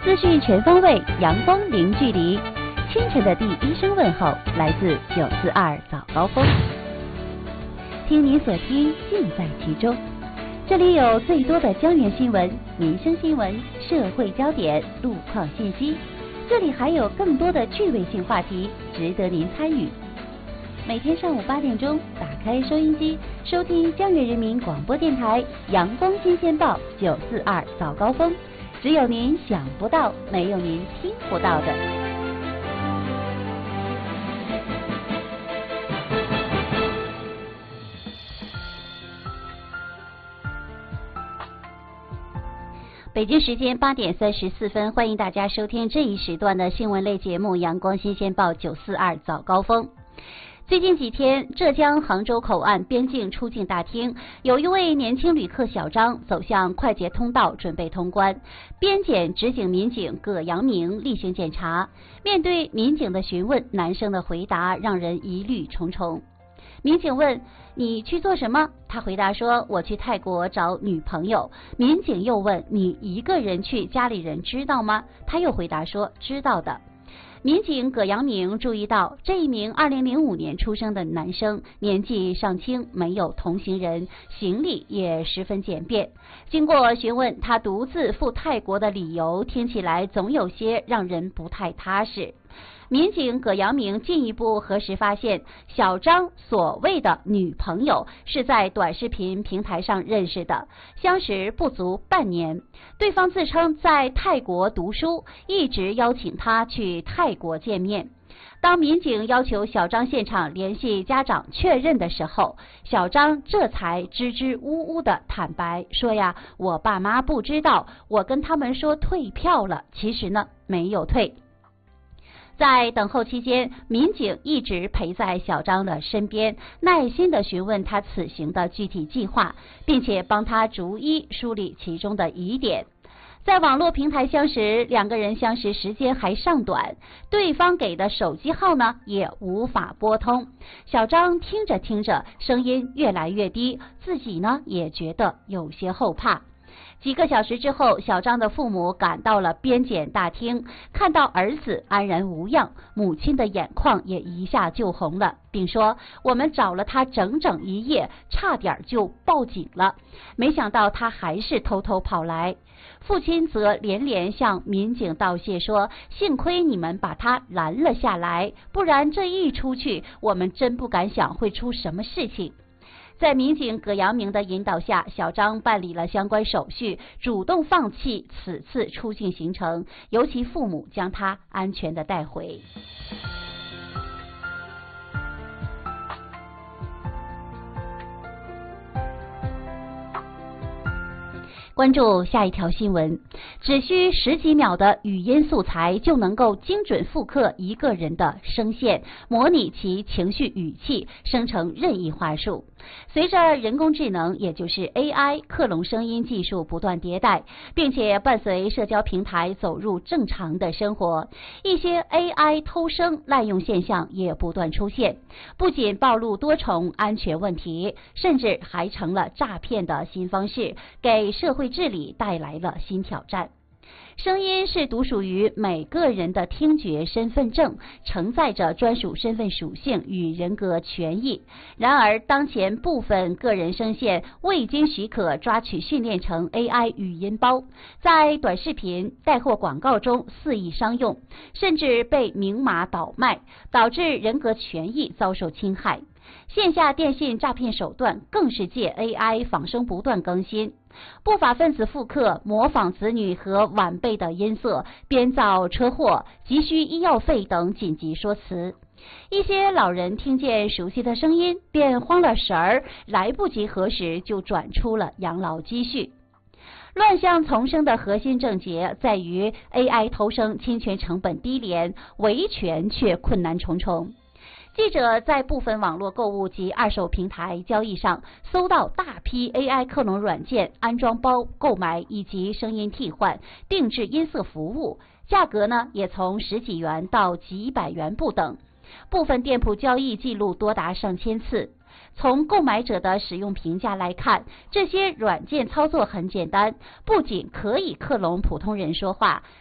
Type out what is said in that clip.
资讯全方位，阳光零距离。清晨的第一声问候来自942早高峰。听你所听，尽在其中。这里有最多的江源新闻、民生新闻、社会焦点、路况信息。这里还有更多的趣味性话题，值得您参与。每天上午8点钟，打开收音机，收听江源人民广播电台阳光新鲜报942早高峰。只有您想不到，没有您听不到的。北京时间8点34分，欢迎大家收听这一时段的新闻类节目《阳光新鲜报942早高峰》。最近几天，浙江杭州口岸边境出境大厅有一位年轻旅客小张走向快捷通道准备通关，边检执警民警葛阳明例行检查。面对民警的询问，男生的回答让人疑虑重重。民警问：你去做什么？他回答说：我去泰国找女朋友。民警又问：你一个人去，家里人知道吗？他又回答说：知道的。民警葛阳明注意到，这一名2005年出生的男生年纪尚轻，没有同行人，行李也十分简便。经过询问，他独自赴泰国的理由听起来总有些让人不太踏实。民警葛阳明进一步核实发现，小张所谓的女朋友是在短视频平台上认识的，相识不足半年。对方自称在泰国读书，一直邀请他去泰国见面。当民警要求小张现场联系家长确认的时候，小张这才支支吾吾的坦白说呀，我爸妈不知道，我跟他们说退票了，其实呢没有退。在等候期间，民警一直陪在小张的身边，耐心地询问他此行的具体计划，并且帮他逐一梳理其中的疑点。在网络平台相识，两个人相识时间还尚短，对方给的手机号呢也无法拨通。小张听着听着，声音越来越低，自己呢也觉得有些后怕。几个小时之后，小张的父母赶到了边检大厅，看到儿子安然无恙，母亲的眼眶也一下就红了，并说：我们找了他整整1夜，差点就报警了，没想到他还是偷偷跑来。父亲则连连向民警道谢说：幸亏你们把他拦了下来，不然这一出去，我们真不敢想会出什么事情。在民警葛阳明的引导下，小张办理了相关手续，主动放弃此次出境行程，由其父母将他安全的带回。关注下一条新闻，只需10几秒的语音素材就能够精准复刻一个人的声线，模拟其情绪语气，生成任意话术。随着人工智能，也就是 AI 克隆声音技术不断迭代，并且伴随社交平台走入正常的生活，一些 AI 偷声滥用现象也不断出现，不仅暴露多重安全问题，甚至还成了诈骗的新方式，给社会治理带来了新挑战。声音是独属于每个人的听觉身份证，承载着专属身份属性与人格权益。然而，当前部分个人声线未经许可抓取训练成 AI 语音包，在短视频、带货广告中肆意商用，甚至被明码倒卖，导致人格权益遭受侵害。线下电信诈骗手段更是借 AI 仿生不断更新，不法分子复刻、模仿子女和晚辈的音色，编造车祸、急需医药费等紧急说辞。一些老人听见熟悉的声音便慌了神儿，来不及核实就转出了养老积蓄。乱象丛生的核心症结在于 AI 偷声侵权成本低廉，维权却困难重重。记者在部分网络购物及二手平台交易上搜到大批 AI 克隆软件安装包购买以及声音替换、定制音色服务，价格呢也从10几元到几百元不等。部分店铺交易记录多达上千次。从购买者的使用评价来看，这些软件操作很简单，不仅可以克隆普通人说话，